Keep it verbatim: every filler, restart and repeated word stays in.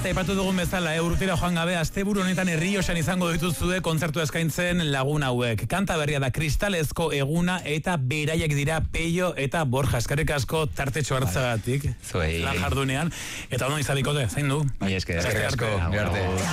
eta ipatu dugun bezala, e, urtira joan gabe, asteburu honetan Errioxan izango dituzue kontzertu eskaintzen lagun hauek. Kanta berria da Kristalezko Eguna eta beraiek dira Peio eta Borja. Eskerrik asko tartetxo hartzagatik. Zuei. Lan jardunean. Eta ondo izabikote, zain du? Eskerrik asko.